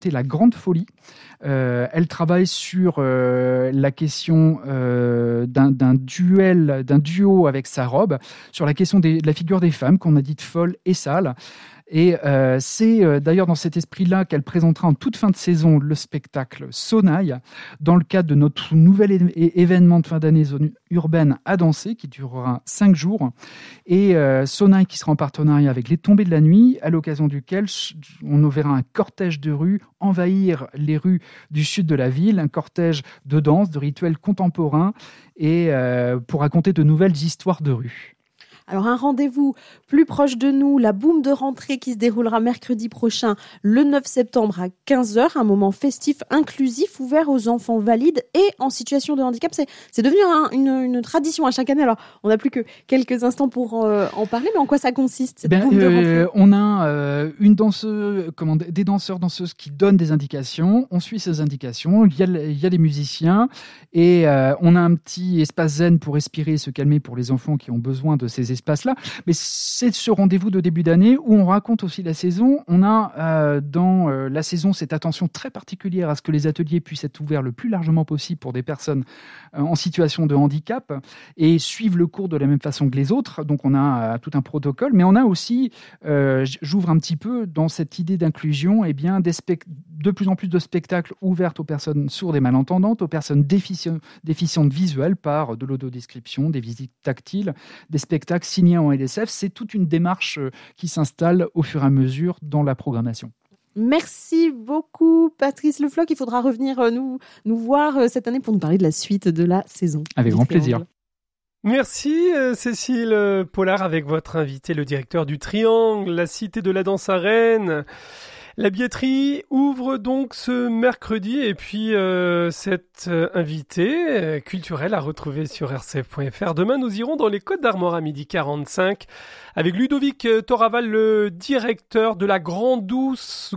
La Grande Folie. Elle travaille sur la question d'un duo avec sa robe, sur la question de la figure des femmes qu'on a dite folle et sale. Et c'est d'ailleurs dans cet esprit-là qu'elle présentera en toute fin de saison le spectacle Sonaille, dans le cadre de notre nouvel événement de fin d'année Zone Urbaine à danser, qui durera 5 jours. Et Sonaille qui sera en partenariat avec les Tombées de la Nuit, à l'occasion duquel on verra un cortège de rue envahir les rues du sud de la ville, un cortège de danse, de rituels contemporains, et pour raconter de nouvelles histoires de rue. Alors un rendez-vous plus proche de nous, la boum de rentrée qui se déroulera mercredi prochain, le 9 septembre à 15h, un moment festif inclusif ouvert aux enfants valides et en situation de handicap. C'est devenu une tradition à chaque année. Alors on n'a plus que quelques instants pour en parler, mais en quoi ça consiste cette boum de rentrée ? On a des danseurs-danseuses qui donnent des indications, on suit ces indications, il y a des musiciens et on a un petit espace zen pour respirer et se calmer pour les enfants qui ont besoin de ces espace-là. Mais c'est ce rendez-vous de début d'année où on raconte aussi la saison. On a dans la saison cette attention très particulière à ce que les ateliers puissent être ouverts le plus largement possible pour des personnes en situation de handicap et suivre le cours de la même façon que les autres. Donc on a tout un protocole, mais on a aussi, j'ouvre un petit peu dans cette idée d'inclusion, de plus en plus de spectacles ouverts aux personnes sourdes et malentendantes, aux personnes déficientes visuelles par de l'audiodescription, des visites tactiles, des spectacles signés en LSF. C'est toute une démarche qui s'installe au fur et à mesure dans la programmation. Merci beaucoup Patrice Le Floch. Il faudra revenir nous voir cette année pour nous parler de la suite de la saison. Avec grand plaisir. Merci Cécile Pollard avec votre invité, le directeur du Triangle, la Cité de la Danse à Rennes. La billetterie ouvre donc ce mercredi et puis cet invité culturel à retrouver sur rcf.fr. Demain, nous irons dans les Côtes d'Armor à 12h45 avec Ludovic Toraval, le directeur de la Grande Ourse,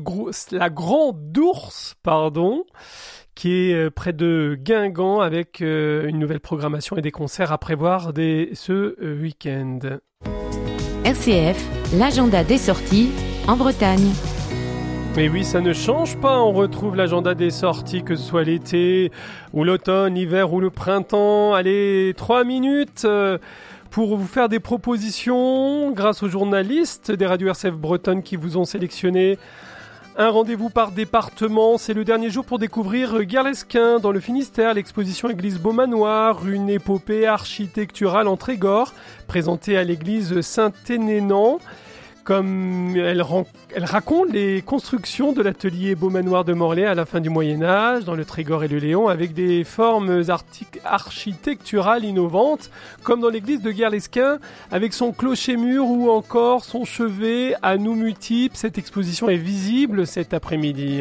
qui est près de Guingamp avec une nouvelle programmation et des concerts à prévoir dès ce week-end. RCF, l'agenda des sorties en Bretagne. Mais oui, ça ne change pas, on retrouve l'agenda des sorties, que ce soit l'été, ou l'automne, l'hiver ou le printemps. Allez, 3 minutes pour vous faire des propositions grâce aux journalistes des radios RCF Bretonne qui vous ont sélectionné. Un rendez-vous par département, c'est le dernier jour pour découvrir Guerlesquin dans le Finistère, l'exposition Église Beaumanoir, une épopée architecturale en Trégor, présentée à l'église Saint-Hénénan. Comme elle raconte les constructions de l'atelier Beaumanoir de Morlaix à la fin du Moyen-Âge, dans le Trégor et le Léon, avec des formes architecturales innovantes, comme dans l'église de Guerlesquin, avec son clocher-mur ou encore son chevet à nous multiples. Cette exposition est visible cet après-midi.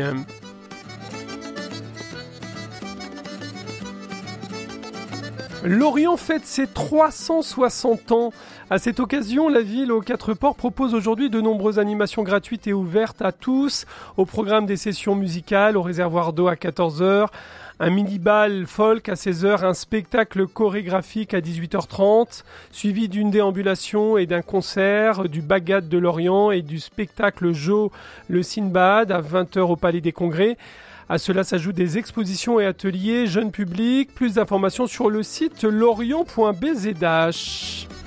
Lorient fête ses 360 ans. À cette occasion, la ville aux 4 ports propose aujourd'hui de nombreuses animations gratuites et ouvertes à tous. Au programme des sessions musicales, au réservoir d'eau à 14h, un mini-bal folk à 16h, un spectacle chorégraphique à 18h30, suivi d'une déambulation et d'un concert, du Bagat de Lorient et du spectacle Joe le Sinbad à 20h au Palais des Congrès. À cela s'ajoutent des expositions et ateliers jeunes publics. Plus d'informations sur le site lorient.bzh.